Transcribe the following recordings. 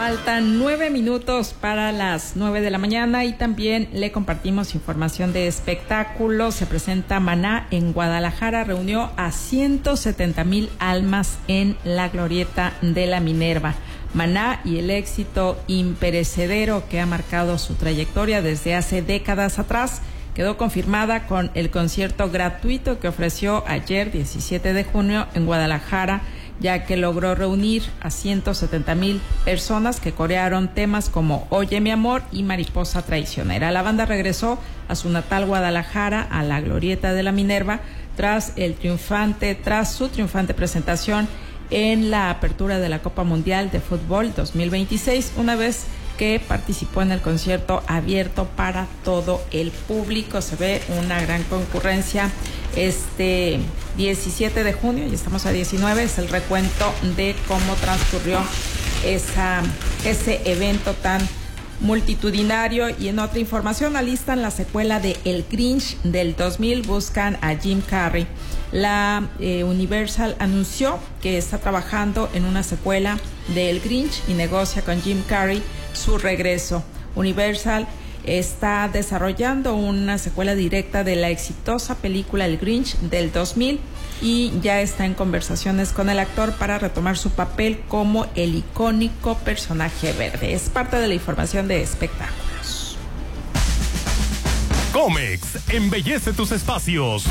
Faltan 9 minutos para las 9 de la mañana y también le compartimos información de espectáculos. Se presenta Maná en Guadalajara, reunió a 170,000 almas en la glorieta de la Minerva. Maná y el éxito imperecedero que ha marcado su trayectoria desde hace décadas atrás quedó confirmada con el concierto gratuito que ofreció ayer, 17 de junio, en Guadalajara, ya que logró reunir a 170,000 personas que corearon temas como Oye mi amor y Mariposa traicionera. La banda regresó a su natal Guadalajara, a la glorieta de la Minerva, tras su triunfante presentación en la apertura de la Copa Mundial de Fútbol 2026, una vez que participó en el concierto abierto para todo el público. Se ve una gran concurrencia. 17 de junio, y estamos a 19, es el recuento de cómo transcurrió ese evento tan multitudinario. Y en otra información, alistan la secuela de El Grinch del 2000, buscan a Jim Carrey. La Universal anunció que está trabajando en una secuela de El Grinch y negocia con Jim Carrey su regreso. Universal está desarrollando una secuela directa de la exitosa película El Grinch del 2000 y ya está en conversaciones con el actor para retomar su papel como el icónico personaje verde. Es parte de la información de espectáculos. Comex embellece tus espacios.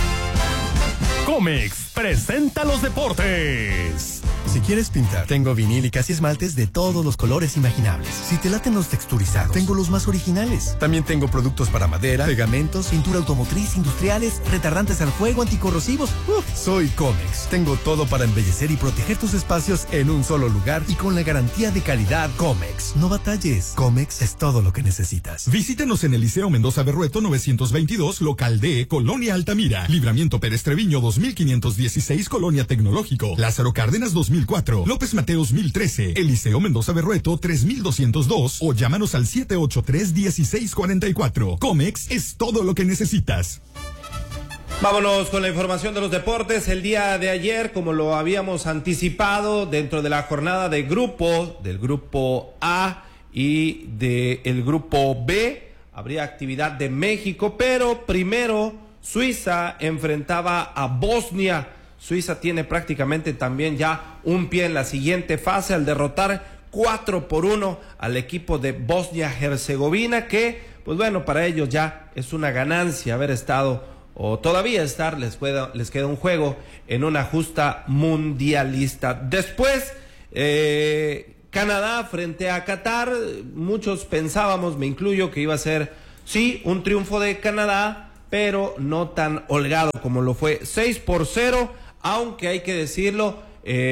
Comex presenta los deportes. Si quieres pintar, tengo vinílicas y esmaltes de todos los colores imaginables. Si te laten los texturizados, tengo los más originales. También tengo productos para madera, pegamentos, pintura automotriz, industriales, retardantes al fuego, anticorrosivos. Soy Comex. Tengo todo para embellecer y proteger tus espacios en un solo lugar y con la garantía de calidad Comex. No batalles. Comex es todo lo que necesitas. Visítenos en el Liceo Mendoza Berrueto 922, local D, Colonia Altamira. Libramiento Pérez Treviño 2516, Colonia Tecnológico. Lázaro Cárdenas 2004, López Mateos 1013, Eliseo Mendoza Berrueto 3202 o llámanos al 783-1644. Comex es todo lo que necesitas. Vámonos con la información de los deportes. El día de ayer, como lo habíamos anticipado, dentro de la jornada del grupo A y del grupo B, habría actividad de México, pero primero Suiza enfrentaba a Bosnia. Suiza tiene prácticamente también ya un pie en la siguiente fase al derrotar 4-1 al equipo de Bosnia-Herzegovina, que, pues bueno, para ellos ya es una ganancia haber estado, o todavía estar, les queda un juego en una justa mundialista. Después, Canadá frente a Qatar, muchos pensábamos, me incluyo, que iba a ser, sí, un triunfo de Canadá, pero no tan holgado como lo fue. 6-0, aunque hay que decirlo,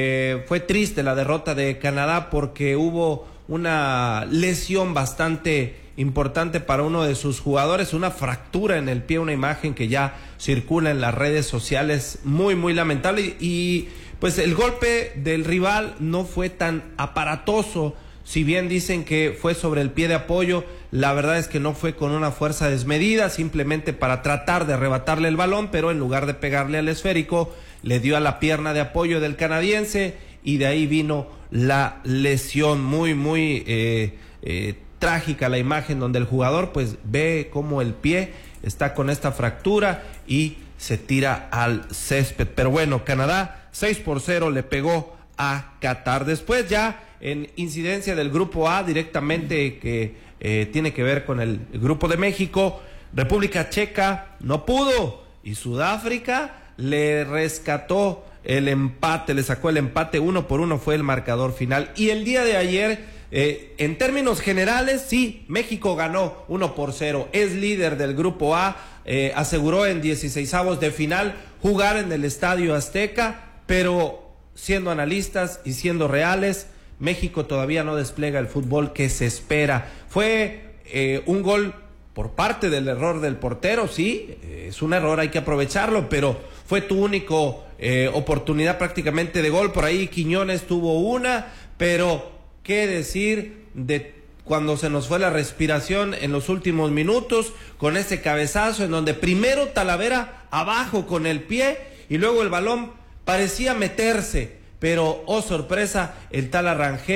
fue triste la derrota de Canadá porque hubo una lesión bastante importante para uno de sus jugadores, una fractura en el pie, una imagen que ya circula en las redes sociales, muy, muy lamentable. Y pues el golpe del rival no fue tan aparatoso. Si bien dicen que fue sobre el pie de apoyo, la verdad es que no fue con una fuerza desmedida, simplemente para tratar de arrebatarle el balón, pero en lugar de pegarle al esférico, le dio a la pierna de apoyo del canadiense y de ahí vino la lesión. Muy, muy trágica la imagen donde el jugador pues ve cómo el pie está con esta fractura y se tira al césped. Pero bueno, Canadá 6-0 le pegó a Qatar. Después ya en incidencia del grupo A directamente que tiene que ver con el grupo de México, República Checa no pudo y Sudáfrica le rescató el empate, le sacó el empate. 1-1 fue el marcador final. Y el día de ayer, en términos generales, sí, México ganó 1-0, es líder del grupo A, aseguró en 16avos de final jugar en el Estadio Azteca, pero siendo analistas y siendo reales, México todavía no despliega el fútbol que se espera. Fue un gol por parte del error del portero, sí, es un error, hay que aprovecharlo, pero fue tu único oportunidad prácticamente de gol. Por ahí Quiñones tuvo una, pero qué decir de cuando se nos fue la respiración en los últimos minutos con ese cabezazo en donde primero Talavera abajo con el pie y luego el balón parecía meterse, pero oh sorpresa, el tal Arrangel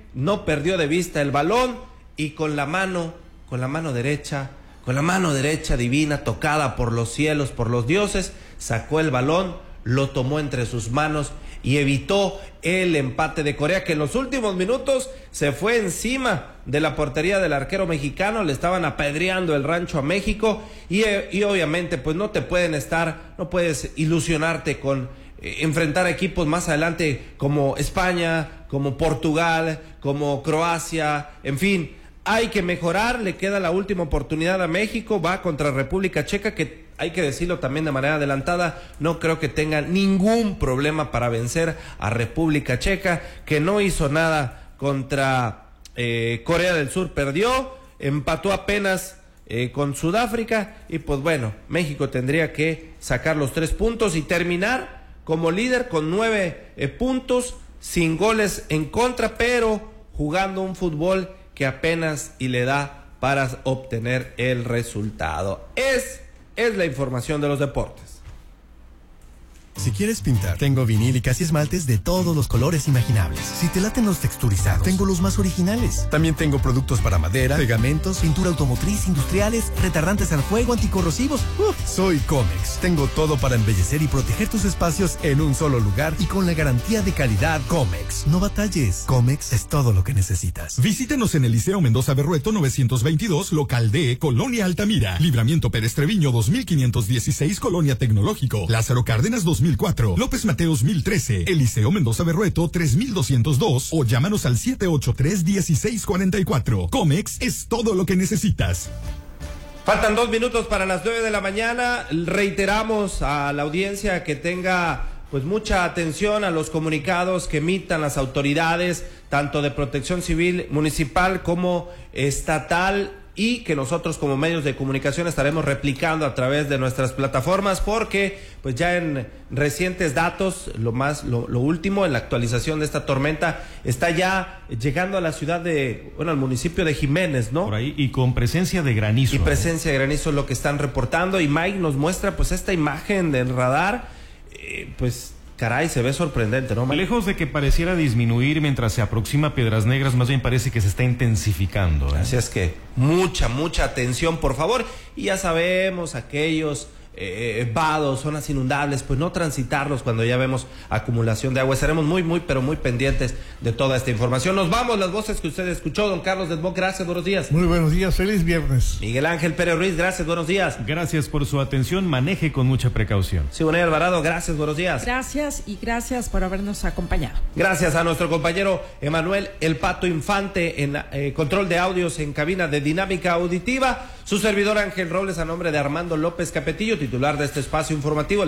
no perdió de vista el balón y con la mano derecha divina, tocada por los cielos, por los dioses, sacó el balón, lo tomó entre sus manos y evitó el empate de Corea, que en los últimos minutos se fue encima de la portería del arquero mexicano. Le estaban apedreando el rancho a México y obviamente pues no puedes ilusionarte con enfrentar a equipos más adelante como España, como Portugal, como Croacia, en fin. Hay que mejorar, le queda la última oportunidad a México, va contra República Checa, que hay que decirlo también de manera adelantada, no creo que tenga ningún problema para vencer a República Checa, que no hizo nada contra Corea del Sur, perdió, empató apenas con Sudáfrica y pues bueno, México tendría que sacar los 3 puntos y terminar como líder con 9 puntos, sin goles en contra, pero jugando un fútbol que apenas y le da para obtener el resultado. Es la información de los deportes. Si quieres pintar, tengo vinílicas y esmaltes de todos los colores imaginables. Si te laten los texturizados, tengo los más originales. También tengo productos para madera, pegamentos, pintura automotriz, industriales, retardantes al fuego, anticorrosivos. Soy Comex. Tengo todo para embellecer y proteger tus espacios en un solo lugar y con la garantía de calidad Comex. No batalles. Comex es todo lo que necesitas. Visítenos en el Liceo Mendoza Berrueto 922, local D, Colonia Altamira. Libramiento Pérez Treviño 2516, Colonia Tecnológico. Lázaro Cárdenas 2004, López Mateos 1013, Eliseo Mendoza Berrueto 3202 o llámanos al 783-1644. Comex es todo lo que necesitas. Faltan 2 minutos para las 9 de la mañana. Reiteramos a la audiencia que tenga pues mucha atención a los comunicados que emitan las autoridades, tanto de protección civil municipal como estatal, y que nosotros como medios de comunicación estaremos replicando a través de nuestras plataformas, porque pues ya en recientes datos, lo último en la actualización de esta tormenta, está ya llegando a la ciudad al municipio de Jiménez, ¿no? Por ahí, y con presencia de granizo. Y presencia de granizo es lo que están reportando, y Mike nos muestra pues esta imagen del radar, pues caray, se ve sorprendente, ¿no, Mike? Lejos de que pareciera disminuir mientras se aproxima Piedras Negras, más bien parece que se está intensificando. Así es que mucha atención, por favor. Y ya sabemos, aquellos vados, zonas inundables, pues no transitarlos cuando ya vemos acumulación de agua. Estaremos muy pendientes de toda esta información. Nos vamos, las voces que usted escuchó. Don Carlos Desboc, gracias, buenos días. Muy buenos días, feliz viernes. Miguel Ángel Pérez Ruiz, gracias, buenos días. Gracias por su atención, maneje con mucha precaución. Siboney Alvarado, gracias, buenos días. Gracias y gracias por habernos acompañado. Gracias a nuestro compañero Emanuel El Pato Infante en control de audios en cabina de Dinámica Auditiva. Su servidor Ángel Robles, a nombre de Armando López Capetillo, titular de este espacio informativo.